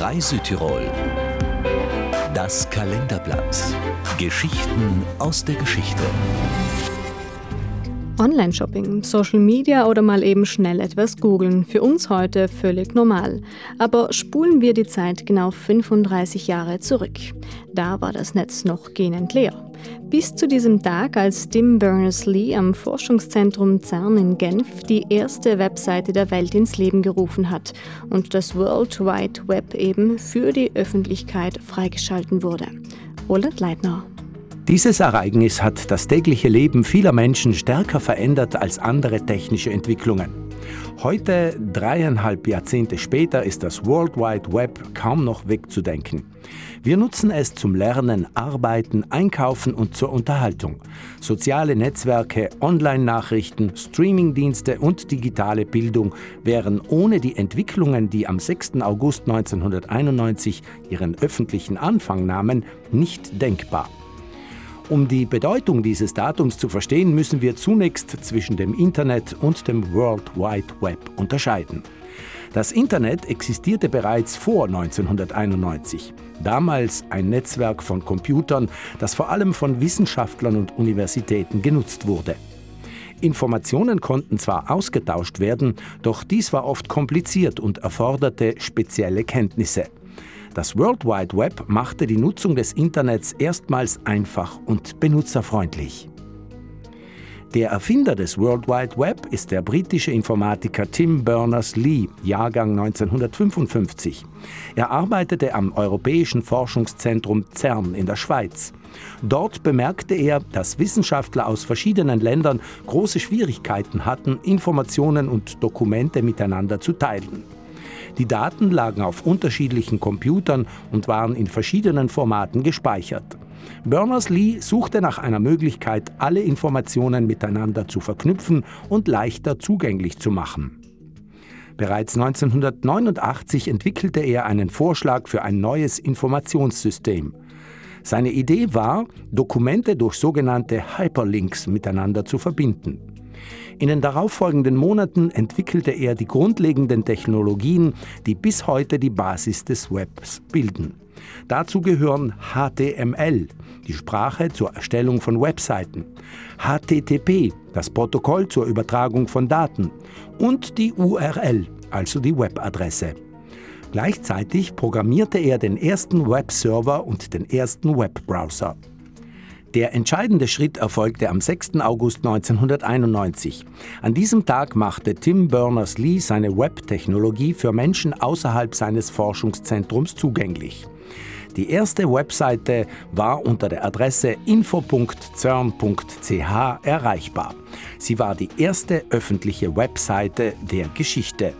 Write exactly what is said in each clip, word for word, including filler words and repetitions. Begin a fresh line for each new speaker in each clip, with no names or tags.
drei Südtirol. Das Kalenderblatt. Geschichten aus der Geschichte.
Online-Shopping, Social Media oder mal eben schnell etwas googeln. Für uns heute völlig normal. Aber spulen wir die Zeit genau fünfunddreißig Jahre zurück. Da war das Netz noch gähnend leer. Bis zu diesem Tag, als Tim Berners-Lee am Forschungszentrum CERN in Genf die erste Webseite der Welt ins Leben gerufen hat und das World Wide Web eben für die Öffentlichkeit freigeschalten wurde. Roland Leitner.
Dieses Ereignis hat das tägliche Leben vieler Menschen stärker verändert als andere technische Entwicklungen. Heute, dreieinhalb Jahrzehnte später, ist das World Wide Web kaum noch wegzudenken. Wir nutzen es zum Lernen, Arbeiten, Einkaufen und zur Unterhaltung. Soziale Netzwerke, Online-Nachrichten, Streamingdienste und digitale Bildung wären ohne die Entwicklungen, die am sechsten August neunzehnhunderteinundneunzig ihren öffentlichen Anfang nahmen, nicht denkbar. Um die Bedeutung dieses Datums zu verstehen, müssen wir zunächst zwischen dem Internet und dem World Wide Web unterscheiden. Das Internet existierte bereits vor neunzehnhunderteinundneunzig. Damals ein Netzwerk von Computern, das vor allem von Wissenschaftlern und Universitäten genutzt wurde. Informationen konnten zwar ausgetauscht werden, doch dies war oft kompliziert und erforderte spezielle Kenntnisse. Das World Wide Web machte die Nutzung des Internets erstmals einfach und benutzerfreundlich. Der Erfinder des World Wide Web ist der britische Informatiker Tim Berners-Lee, Jahrgang neunzehnhundertfünfundfünfzig. Er arbeitete am Europäischen Forschungszentrum CERN in der Schweiz. Dort bemerkte er, dass Wissenschaftler aus verschiedenen Ländern große Schwierigkeiten hatten, Informationen und Dokumente miteinander zu teilen. Die Daten lagen auf unterschiedlichen Computern und waren in verschiedenen Formaten gespeichert. Berners-Lee suchte nach einer Möglichkeit, alle Informationen miteinander zu verknüpfen und leichter zugänglich zu machen. Bereits neunzehnhundertneunundachtzig entwickelte er einen Vorschlag für ein neues Informationssystem. Seine Idee war, Dokumente durch sogenannte Hyperlinks miteinander zu verbinden. In den darauffolgenden Monaten entwickelte er die grundlegenden Technologien, die bis heute die Basis des Webs bilden. Dazu gehören H T M L, die Sprache zur Erstellung von Webseiten, H T T P, das Protokoll zur Übertragung von Daten, und die U R L, also die Webadresse. Gleichzeitig programmierte er den ersten Webserver und den ersten Webbrowser. Der entscheidende Schritt erfolgte am sechsten August neunzehnhunderteinundneunzig. An diesem Tag machte Tim Berners-Lee seine Web-Technologie für Menschen außerhalb seines Forschungszentrums zugänglich. Die erste Webseite war unter der Adresse info punkt cern punkt c h erreichbar. Sie war die erste öffentliche Webseite der Geschichte.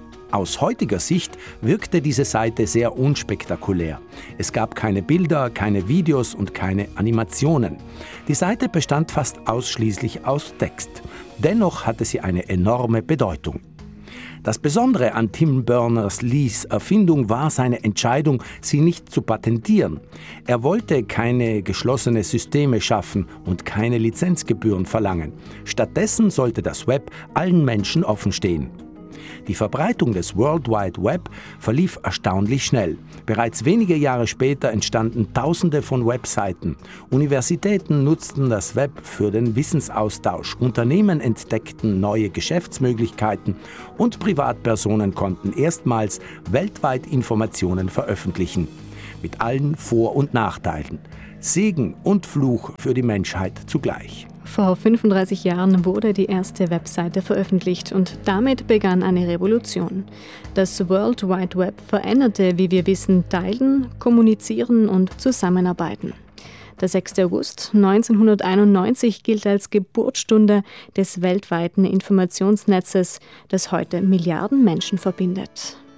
Aus heutiger Sicht wirkte diese Seite sehr unspektakulär. Es gab keine Bilder, keine Videos und keine Animationen. Die Seite bestand fast ausschließlich aus Text. Dennoch hatte sie eine enorme Bedeutung. Das Besondere an Tim Berners-Lees Erfindung war seine Entscheidung, sie nicht zu patentieren. Er wollte keine geschlossene Systeme schaffen und keine Lizenzgebühren verlangen. Stattdessen sollte das Web allen Menschen offen stehen. Die Verbreitung des World Wide Web verlief erstaunlich schnell. Bereits wenige Jahre später entstanden Tausende von Webseiten. Universitäten nutzten das Web für den Wissensaustausch, Unternehmen entdeckten neue Geschäftsmöglichkeiten und Privatpersonen konnten erstmals weltweit Informationen veröffentlichen. Mit allen Vor- und Nachteilen. Segen und Fluch für die Menschheit zugleich.
Vor fünfunddreißig Jahren wurde die erste Webseite veröffentlicht und damit begann eine Revolution. Das World Wide Web veränderte, wie wir wissen, Teilen, Kommunizieren und Zusammenarbeiten. Der sechster August neunzehnhunderteinundneunzig gilt als Geburtsstunde des weltweiten Informationsnetzes, das heute Milliarden Menschen verbindet.